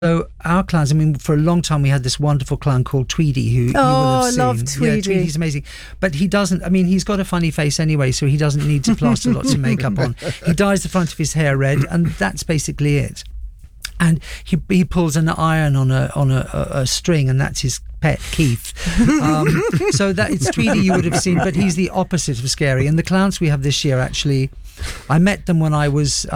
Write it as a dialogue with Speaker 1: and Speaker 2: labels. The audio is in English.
Speaker 1: So our clowns, I mean, for a long time we had this wonderful clown called Tweedy, who you will have seen.
Speaker 2: I love Tweedy.
Speaker 1: Yeah, Tweedy's amazing. But he doesn't, I mean, he's got a funny face anyway, so he doesn't need to plaster lots of makeup on. He dyes the front of his hair red, and that's basically it. And he pulls an iron on a string, and that's his pet, Keith. So that it's Tweedy you would have seen, but he's the opposite of scary. And the clowns we have this year, actually, I met them when I was